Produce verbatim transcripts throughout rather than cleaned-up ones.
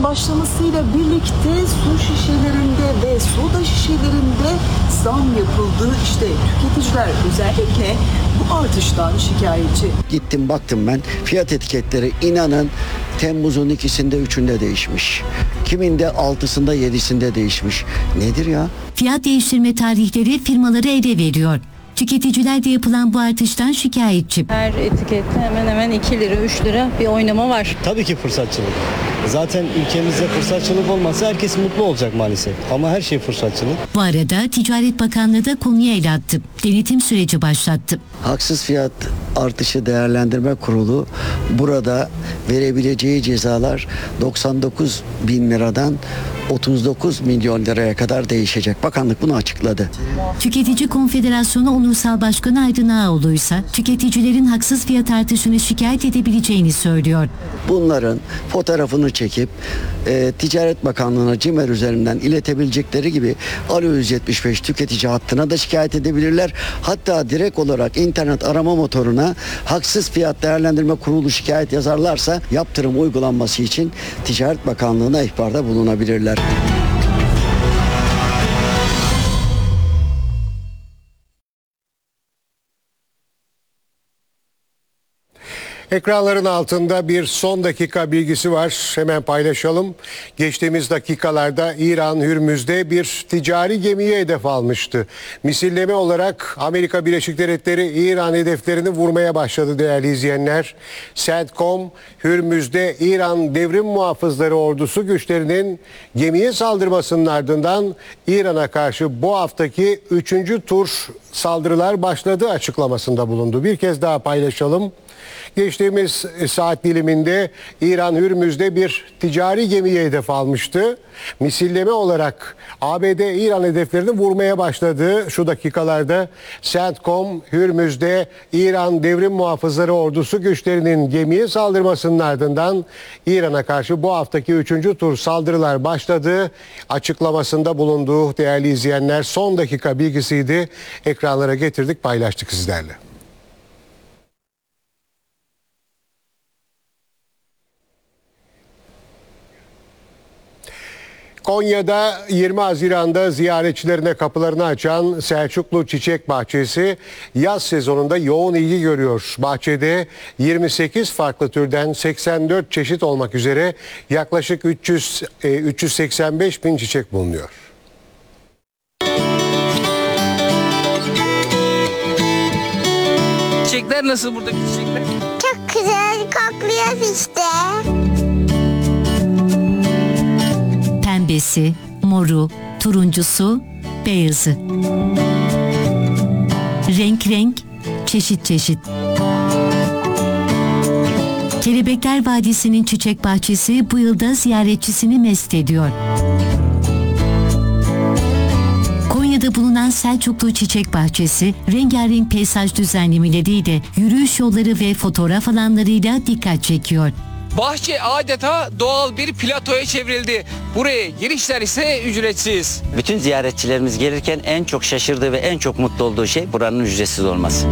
sezonunun başlamasıyla birlikte su şişelerinde ve soda şişelerinde zam yapıldı. İşte tüketiciler özellikle bu artıştan şikayetçi. Gittim baktım ben, fiyat etiketleri inanın Temmuz'un ikisinde üçünde değişmiş. Kiminde altısında yedisinde değişmiş. Nedir ya? Fiyat değiştirme tarihleri firmaları ele veriyor. Tüketiciler de yapılan bu artıştan şikayetçi. Her etikette hemen hemen iki lira üç lira bir oynama var. Tabii ki fırsatçılık. Zaten ülkemizde fırsatçılık olmasa herkes mutlu olacak maalesef. Ama her şey fırsatçılık. Bu arada Ticaret Bakanlığı da konuya el attı. Denetim süreci başlattı. Haksız fiyat artışı değerlendirme kurulu burada verebileceği cezalar doksan dokuz bin liradan otuz dokuz milyon liraya kadar değişecek. Bakanlık bunu açıkladı. Tüketici Konfederasyonu Onursal Başkanı Aydın Ağoğlu ise tüketicilerin haksız fiyat artışını şikayet edebileceğini söylüyor. Bunların fotoğrafını çekip e, Ticaret Bakanlığı'na CİMER üzerinden iletebilecekleri gibi Alo yüz yetmiş beş tüketici hattına da şikayet edebilirler. Hatta direkt olarak internet arama motoruna haksız fiyat değerlendirme kurulu şikayet yazarlarsa yaptırım uygulanması için Ticaret Bakanlığı'na ihbarda bulunabilirler. Ekranların altında bir son dakika bilgisi var. Hemen paylaşalım. Geçtiğimiz dakikalarda İran Hürmüz'de bir ticari gemiye hedef almıştı. Misilleme olarak Amerika Birleşik Devletleri İran hedeflerini vurmaya başladı değerli izleyenler. CENTCOM, Hürmüz'de İran Devrim Muhafızları Ordusu güçlerinin gemiye saldırmasının ardından İran'a karşı bu haftaki üçüncü tur saldırılar başladı açıklamasında bulundu. Bir kez daha paylaşalım. Geçtiğimiz saat diliminde İran Hürmüz'de bir ticari gemiye hedef almıştı. Misilleme olarak A B D İran hedeflerini vurmaya başladı. Şu dakikalarda CENTCOM Hürmüz'de İran Devrim Muhafızları Ordusu güçlerinin gemiye saldırmasının ardından İran'a karşı bu haftaki üçüncü tur saldırılar başladı açıklamasında bulunduğu değerli izleyenler son dakika bilgisiydi. Ekranlara getirdik, paylaştık sizlerle. Konya'da yirmi Haziran'da ziyaretçilerine kapılarını açan Selçuklu Çiçek Bahçesi yaz sezonunda yoğun ilgi görüyor. Bahçede yirmi sekiz farklı türden seksen dört çeşit olmak üzere yaklaşık üç yüz üç yüz seksen beş bin çiçek bulunuyor. Çiçekler nasıl, buradaki çiçekler? Çok güzel kokluyor işte. Pembesi, moru, turuncusu, beyazı. Renk renk, çeşit çeşit. Kelebekler Vadisi'nin çiçek bahçesi bu yılda ziyaretçisini mest ediyor. Konya'da bulunan Selçuklu Çiçek Bahçesi, rengarenk peyzaj düzenlemeleriyle, yürüyüş yolları ve fotoğraf alanlarıyla dikkat çekiyor. Bahçe adeta doğal bir platoya çevrildi. Buraya girişler ise ücretsiz. Bütün ziyaretçilerimiz gelirken en çok şaşırdığı ve en çok mutlu olduğu şey buranın ücretsiz olması.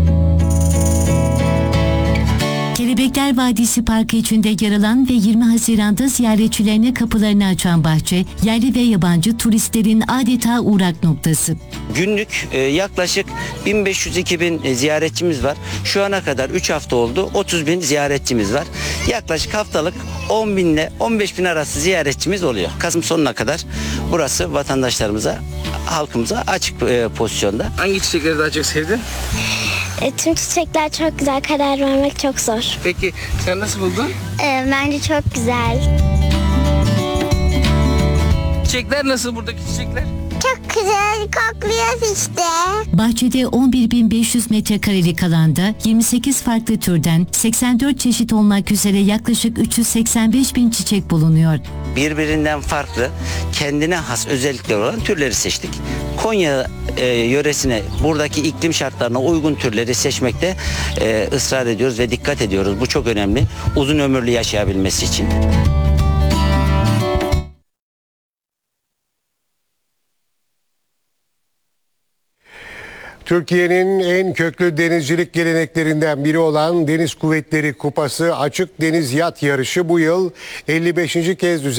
Kelebekler Vadisi Parkı içinde yer alan ve yirmi Haziran'da ziyaretçilerine kapılarını açan bahçe, yerli ve yabancı turistlerin adeta uğrak noktası. Günlük e, yaklaşık bin beş yüz iki bin ziyaretçimiz var. Şu ana kadar üç hafta oldu, otuz bin ziyaretçimiz var. Yaklaşık haftalık on bin ile on beş bin arası ziyaretçimiz oluyor. Kasım sonuna kadar burası vatandaşlarımıza, halkımıza açık e, pozisyonda. Hangi çiçekleri daha çok sevdin? E, tüm çiçekler çok güzel, karar vermek çok zor. Peki sen nasıl buldun? E, bence çok güzel. Çiçekler nasıl, buradaki çiçekler? Çok güzel kokluyor işte. Bahçede on bir bin beş yüz metrekarelik alanda yirmi sekiz farklı türden seksen dört çeşit olmak üzere yaklaşık üç yüz seksen beş bin çiçek bulunuyor. Birbirinden farklı, kendine has özellikleri olan türleri seçtik. Konya e, yöresine, buradaki iklim şartlarına uygun türleri seçmekte e, ısrar ediyoruz ve dikkat ediyoruz. Bu çok önemli. Uzun ömürlü yaşayabilmesi için. Türkiye'nin en köklü denizcilik geleneklerinden biri olan Deniz Kuvvetleri Kupası Açık Deniz Yat Yarışı bu yıl elli beşinci kez düzenlenecek.